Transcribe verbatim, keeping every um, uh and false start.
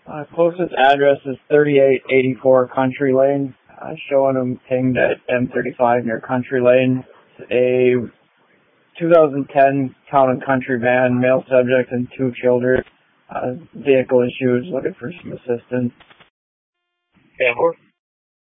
Uh, closest address is thirty-eight eighty-four Country Lane. Uh, showing them pinged at M thirty-five near Country Lane. It's a two thousand ten Town and Country van, male subject and two children. Uh, vehicle issues, looking for some assistance. Yeah,